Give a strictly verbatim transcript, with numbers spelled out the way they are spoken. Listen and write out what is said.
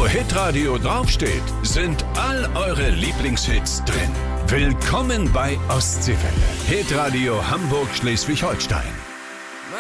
Wo Hitradio draufsteht, sind all eure Lieblingshits drin. Willkommen bei Ostseewelle. Hitradio Hamburg Schleswig-Holstein.